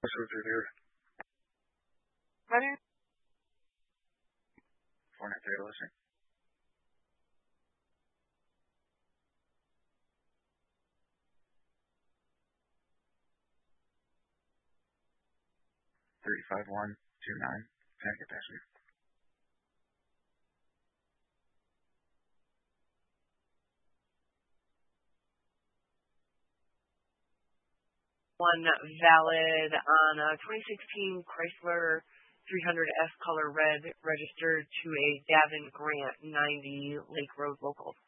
Revere. Runner. 493 listing. $35,129. Can I get that, sir? One valid on a 2016 Chrysler 300S color red registered to a Gavin Grant 90 Lake Road local.